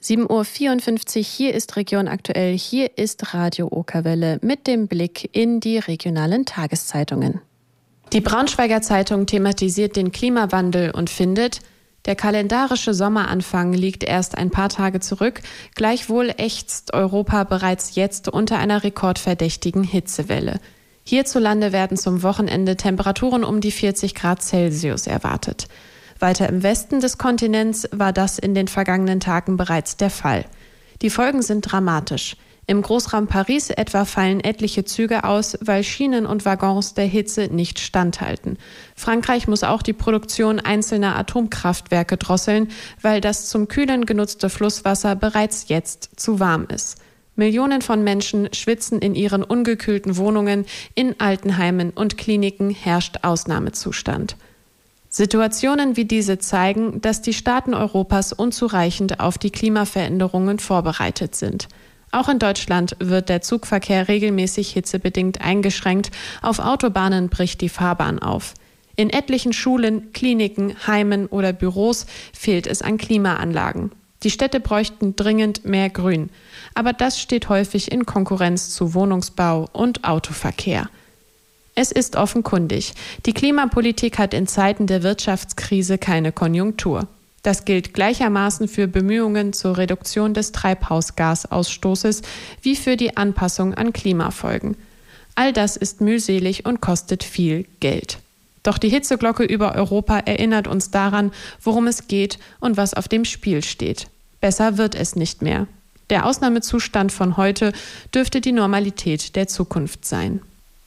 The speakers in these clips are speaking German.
7:54 Uhr, hier ist Region aktuell, hier ist Radio Okerwelle mit dem Blick in die regionalen Tageszeitungen. Die Braunschweiger Zeitung thematisiert den Klimawandel und findet, der kalendarische Sommeranfang liegt erst ein paar Tage zurück, gleichwohl ächzt Europa bereits jetzt unter einer rekordverdächtigen Hitzewelle. Hierzulande werden zum Wochenende Temperaturen um die 40 Grad Celsius erwartet. Weiter im Westen des Kontinents war das in den vergangenen Tagen bereits der Fall. Die Folgen sind dramatisch. Im Großraum Paris etwa fallen etliche Züge aus, weil Schienen und Waggons der Hitze nicht standhalten. Frankreich muss auch die Produktion einzelner Atomkraftwerke drosseln, weil das zum Kühlen genutzte Flusswasser bereits jetzt zu warm ist. Millionen von Menschen schwitzen in ihren ungekühlten Wohnungen, in Altenheimen und Kliniken herrscht Ausnahmezustand. Situationen wie diese zeigen, dass die Staaten Europas unzureichend auf die Klimaveränderungen vorbereitet sind. Auch in Deutschland wird der Zugverkehr regelmäßig hitzebedingt eingeschränkt, auf Autobahnen bricht die Fahrbahn auf. In etlichen Schulen, Kliniken, Heimen oder Büros fehlt es an Klimaanlagen. Die Städte bräuchten dringend mehr Grün, aber das steht häufig in Konkurrenz zu Wohnungsbau und Autoverkehr. Es ist offenkundig, die Klimapolitik hat in Zeiten der Wirtschaftskrise keine Konjunktur. Das gilt gleichermaßen für Bemühungen zur Reduktion des Treibhausgasausstoßes wie für die Anpassung an Klimafolgen. All das ist mühselig und kostet viel Geld. Doch die Hitzeglocke über Europa erinnert uns daran, worum es geht und was auf dem Spiel steht. Besser wird es nicht mehr. Der Ausnahmezustand von heute dürfte die Normalität der Zukunft sein.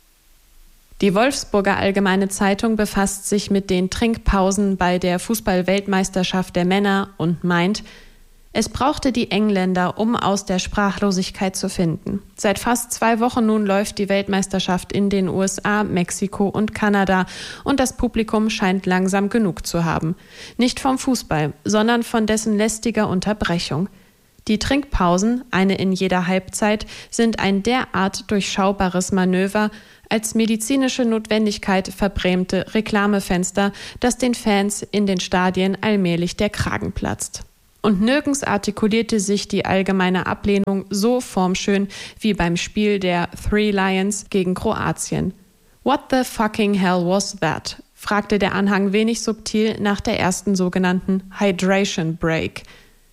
Die Wolfsburger Allgemeine Zeitung befasst sich mit den Trinkpausen bei der Fußball-Weltmeisterschaft der Männer und meint, es brauchte die Engländer, um aus der Sprachlosigkeit zu finden. Seit fast 2 Wochen nun läuft die Weltmeisterschaft in den USA, Mexiko und Kanada und das Publikum scheint langsam genug zu haben. Nicht vom Fußball, sondern von dessen lästiger Unterbrechung. Die Trinkpausen, eine in jeder Halbzeit, sind ein derart durchschaubares Manöver, als medizinische Notwendigkeit verbrämte Reklamefenster, das den Fans in den Stadien allmählich der Kragen platzt. Und nirgends artikulierte sich die allgemeine Ablehnung so formschön wie beim Spiel der Three Lions gegen Kroatien. What the fucking hell was that? Fragte der Anhang wenig subtil nach der ersten sogenannten Hydration Break.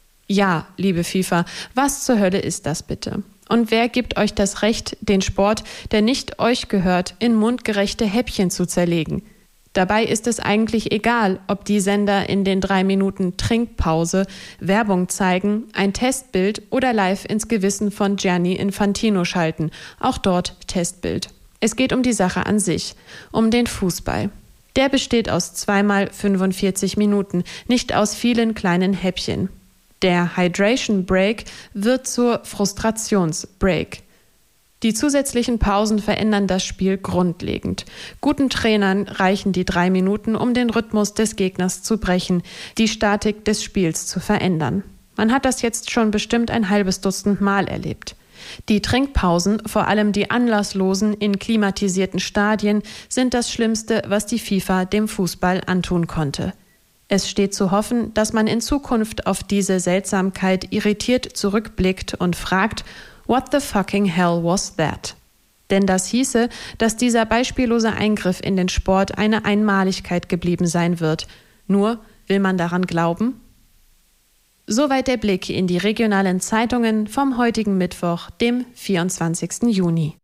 Ja, liebe FIFA, was zur Hölle ist das bitte? Und wer gibt euch das Recht, den Sport, der nicht euch gehört, in mundgerechte Häppchen zu zerlegen? Dabei ist es eigentlich egal, ob die Sender in den 3 Minuten Trinkpause Werbung zeigen, ein Testbild oder live ins Gewissen von Gianni Infantino schalten. Auch dort Testbild. Es geht um die Sache an sich, um den Fußball. Der besteht aus 2 x 45 Minuten, nicht aus vielen kleinen Häppchen. Der Hydration Break wird zur Frustrationsbreak. Die zusätzlichen Pausen verändern das Spiel grundlegend. Guten Trainern reichen die 3 Minuten, um den Rhythmus des Gegners zu brechen, die Statik des Spiels zu verändern. Man hat das jetzt schon bestimmt ein halbes Dutzend Mal erlebt. Die Trinkpausen, vor allem die anlasslosen in klimatisierten Stadien, sind das Schlimmste, was die FIFA dem Fußball antun konnte. Es steht zu hoffen, dass man in Zukunft auf diese Seltsamkeit irritiert zurückblickt und fragt, what the fucking hell was that? Denn das hieße, dass dieser beispiellose Eingriff in den Sport eine Einmaligkeit geblieben sein wird. Nur, will man daran glauben? Soweit der Blick in die regionalen Zeitungen vom heutigen Mittwoch, dem 24. Juni.